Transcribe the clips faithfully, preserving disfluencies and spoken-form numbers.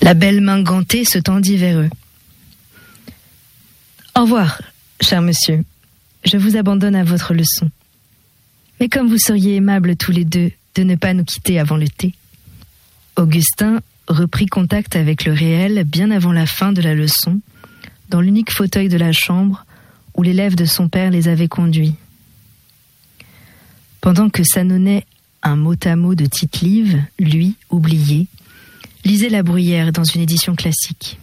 La belle main gantée se tendit vers eux. « Au revoir, cher monsieur. Je vous abandonne à votre leçon. Mais comme vous seriez aimables tous les deux de ne pas nous quitter avant le thé. » Augustin reprit contact avec le réel bien avant la fin de la leçon, dans l'unique fauteuil de la chambre où l'élève de son père les avait conduits. Pendant que s'annonnait un mot à mot de Tite-Live, lui, oublié, lisait La Bruyère dans une édition classique.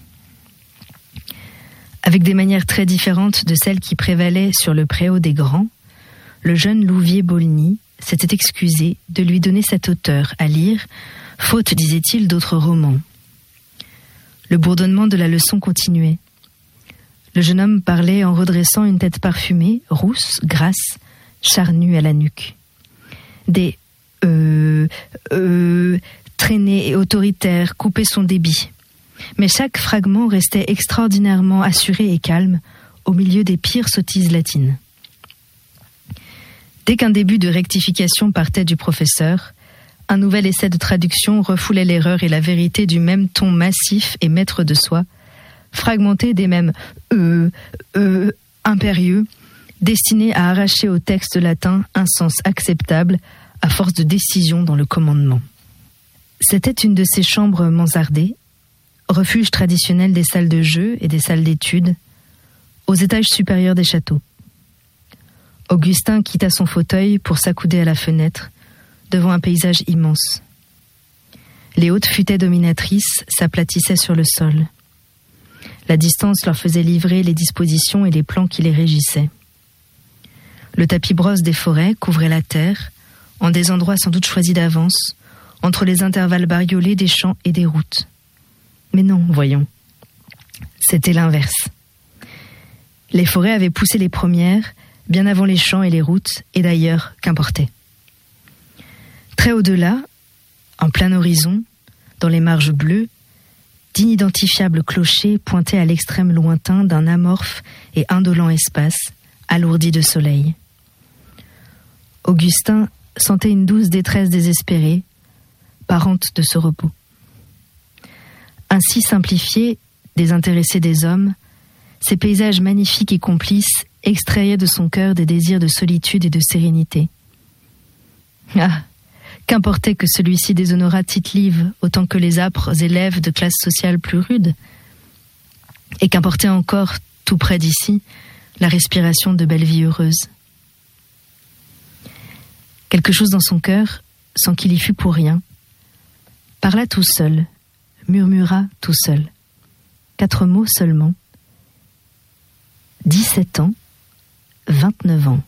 Avec des manières très différentes de celles qui prévalaient sur le préau des grands, le jeune Louviers-Bolny s'était excusé de lui donner cet auteur à lire, faute, disait-il, d'autres romans. Le bourdonnement de la leçon continuait. Le jeune homme parlait en redressant une tête parfumée, rousse, grasse, charnue à la nuque. Des euh, euh, traînées et autoritaires coupaient son débit. Mais chaque fragment restait extraordinairement assuré et calme au milieu des pires sottises latines. Dès qu'un début de rectification partait du professeur, un nouvel essai de traduction refoulait l'erreur et la vérité du même ton massif et maître de soi, fragmenté des mêmes euh, euh, impérieux, destinés à arracher au texte latin un sens acceptable à force de décision dans le commandement. C'était une de ces chambres mansardées, refuge traditionnel des salles de jeu et des salles d'études, aux étages supérieurs des châteaux. Augustin quitta son fauteuil pour s'accouder à la fenêtre, devant un paysage immense. Les hautes futaies dominatrices s'aplatissaient sur le sol. La distance leur faisait livrer les dispositions et les plans qui les régissaient. Le tapis brosse des forêts couvrait la terre, en des endroits sans doute choisis d'avance, entre les intervalles bariolés des champs et des routes. Mais non, voyons. C'était l'inverse. Les forêts avaient poussé les premières, bien avant les champs et les routes, et d'ailleurs, qu'importait. Très au-delà, en plein horizon, dans les marges bleues, d'inidentifiables clochers pointaient à l'extrême lointain d'un amorphe et indolent espace, alourdi de soleil. Augustin sentait une douce détresse désespérée, parente de ce repos. Ainsi simplifiés, désintéressés des hommes, ces paysages magnifiques et complices extrayaient de son cœur des désirs de solitude et de sérénité. Ah, qu'importait que celui-ci déshonorât Tite-Live autant que les âpres élèves de classes sociales plus rudes, et qu'importait encore, tout près d'ici, la respiration de belles vies heureuses. Quelque chose dans son cœur, sans qu'il y fût pour rien, parla tout seul, murmura tout seul. Quatre mots seulement. Dix-sept ans, vingt-neuf ans.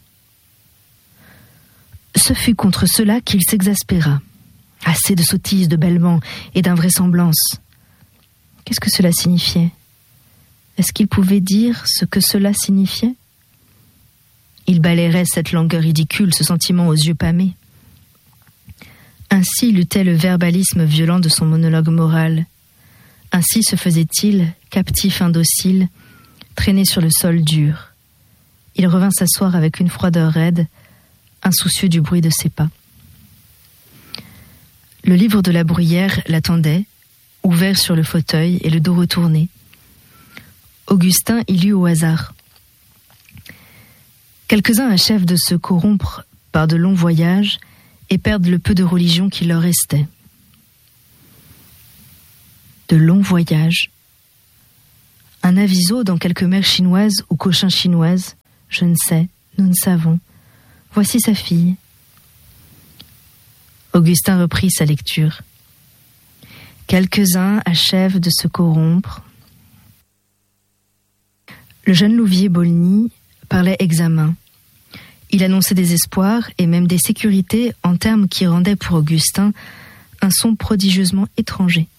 Ce fut contre cela qu'il s'exaspéra. Assez de sottises, de bêlements et d'invraisemblances. Qu'est-ce que cela signifiait ? Est-ce qu'il pouvait dire ce que cela signifiait ? Il balayerait cette langueur ridicule, ce sentiment aux yeux pâmés. Ainsi luttait le verbalisme violent de son monologue moral. Ainsi se faisait-il, captif indocile, traîné sur le sol dur. Il revint s'asseoir avec une froideur raide, insoucieux du bruit de ses pas. Le livre de La Bruyère l'attendait, ouvert sur le fauteuil et le dos retourné. Augustin y lut au hasard. Quelques-uns achèvent de se corrompre par de longs voyages et perdent le peu de religion qui leur restait. De longs voyages. Un aviso dans quelque mer chinoise ou cochin chinoise, je ne sais, nous ne savons. Voici sa fille. Augustin reprit sa lecture. Quelques-uns achèvent de se corrompre. Le jeune Louviers-Bolny parlait examen. Il annonçait des espoirs et même des sécurités en termes qui rendaient pour Augustin un son prodigieusement étranger.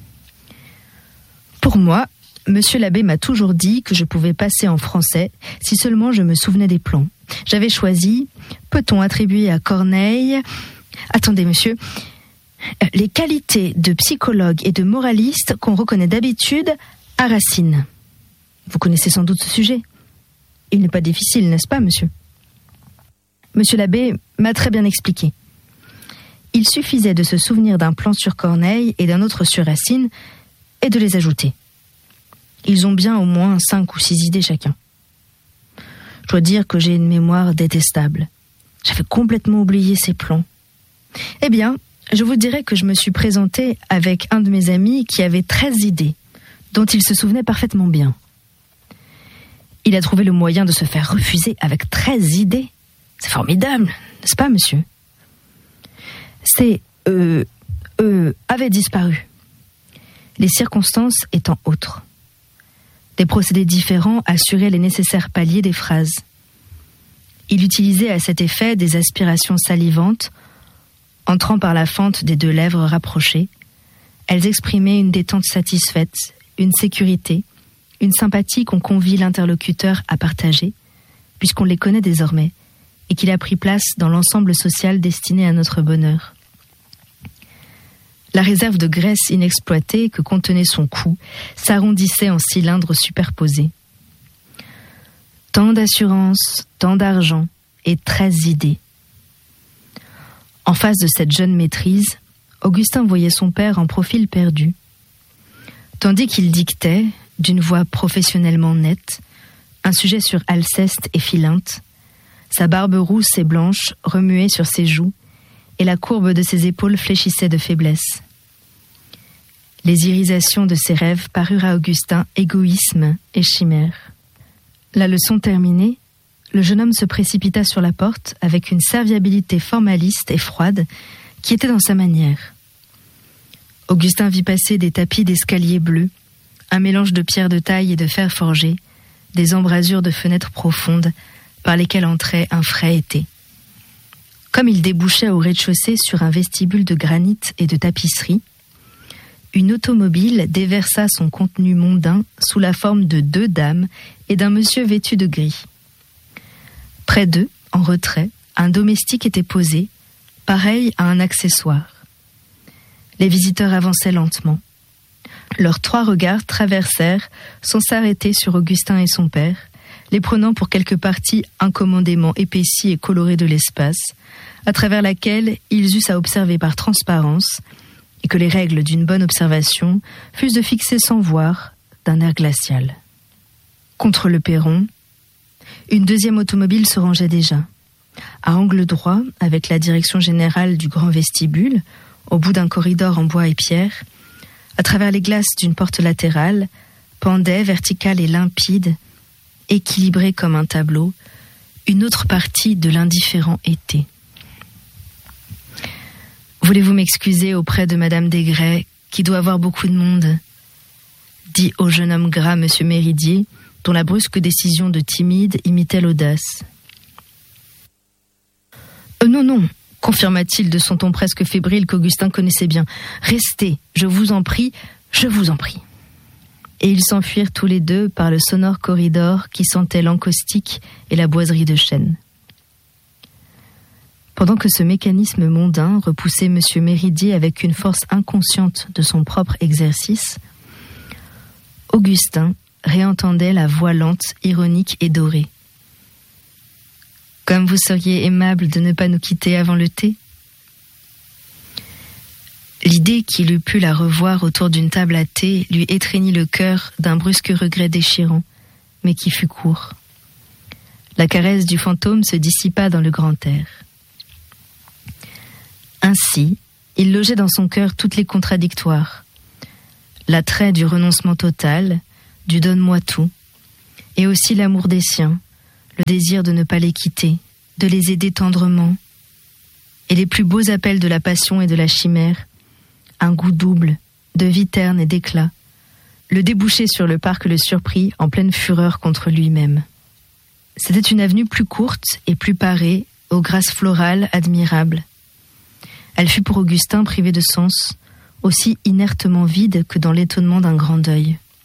Pour moi, monsieur l'abbé m'a toujours dit que je pouvais passer en français si seulement je me souvenais des plans. J'avais choisi, peut-on attribuer à Corneille... Attendez, monsieur, les qualités de psychologue et de moraliste qu'on reconnaît d'habitude à Racine. Vous connaissez sans doute ce sujet. Il n'est pas difficile, n'est-ce pas, monsieur ? Monsieur l'abbé m'a très bien expliqué. Il suffisait de se souvenir d'un plan sur Corneille et d'un autre sur Racine, et de les ajouter. Ils ont bien au moins cinq ou six idées chacun. Je dois dire que j'ai une mémoire détestable. J'avais complètement oublié ces plans. Eh bien, je vous dirais que je me suis présentée avec un de mes amis qui avait treize idées, dont il se souvenait parfaitement bien. Il a trouvé le moyen de se faire refuser avec treize idées. C'est formidable, n'est-ce pas, monsieur ? Ces euh, euh, avaient disparu, les circonstances étant autres. Des procédés différents assuraient les nécessaires paliers des phrases. Il utilisait à cet effet des aspirations salivantes, entrant par la fente des deux lèvres rapprochées. Elles exprimaient une détente satisfaite, une sécurité, une sympathie qu'on convie l'interlocuteur à partager, puisqu'on les connaît désormais, et qu'il a pris place dans l'ensemble social destiné à notre bonheur. La réserve de graisse inexploitée que contenait son cou s'arrondissait en cylindres superposés. Tant d'assurance, tant d'argent et treize idées. En face de cette jeune maîtrise, Augustin voyait son père en profil perdu. Tandis qu'il dictait, d'une voix professionnellement nette, un sujet sur Alceste et Philinte, sa barbe rousse et blanche remuait sur ses joues, et la courbe de ses épaules fléchissait de faiblesse. Les irisations de ses rêves parurent à Augustin égoïsme et chimère. La leçon terminée, le jeune homme se précipita sur la porte avec une serviabilité formaliste et froide qui était dans sa manière. Augustin vit passer des tapis d'escalier bleus, un mélange de pierres de taille et de fer forgé, des embrasures de fenêtres profondes par lesquelles entrait un frais été. Comme il débouchait au rez-de-chaussée sur un vestibule de granit et de tapisserie, une automobile déversa son contenu mondain sous la forme de deux dames et d'un monsieur vêtu de gris. Près d'eux, en retrait, un domestique était posé, pareil à un accessoire. Les visiteurs avançaient lentement. Leurs trois regards traversèrent sans s'arrêter sur Augustin et son père, les prenant pour quelque partie incommodément épaissie et colorée de l'espace, à travers laquelle ils eussent à observer par transparence, et que les règles d'une bonne observation fussent de fixer sans voir, d'un air glacial. Contre le perron, une deuxième automobile se rangeait déjà. À angle droit, avec la direction générale du grand vestibule, au bout d'un corridor en bois et pierre, à travers les glaces d'une porte latérale, pendait, verticale et limpide, équilibrée comme un tableau, une autre partie de l'indifférent été. Voulez-vous m'excuser auprès de Madame Desgrais, qui doit avoir beaucoup de monde, dit au jeune homme gras Monsieur Méridier, dont la brusque décision de timide imitait l'audace. Euh, non, non, confirma-t-il de son ton presque fébrile qu'Augustin connaissait bien. Restez, je vous en prie, je vous en prie. Et ils s'enfuirent tous les deux par le sonore corridor qui sentait l'encaustique et la boiserie de chêne. Pendant que ce mécanisme mondain repoussait Monsieur Méridier avec une force inconsciente de son propre exercice, Augustin réentendait la voix lente, ironique et dorée. « Comme vous seriez aimable de ne pas nous quitter avant le thé ?» L'idée qu'il eût pu la revoir autour d'une table à thé lui étreignit le cœur d'un brusque regret déchirant, mais qui fut court. La caresse du fantôme se dissipa dans le grand air. Ainsi, il logeait dans son cœur toutes les contradictoires. L'attrait du renoncement total, du « donne-moi tout », et aussi l'amour des siens, le désir de ne pas les quitter, de les aider tendrement, et les plus beaux appels de la passion et de la chimère, un goût double, de vie terne et d'éclat, le débouché sur le parc le surprit en pleine fureur contre lui-même. C'était une avenue plus courte et plus parée, aux grâces florales admirables. Elle fut pour Augustin privée de sens, aussi inertement vide que dans l'étonnement d'un grand deuil.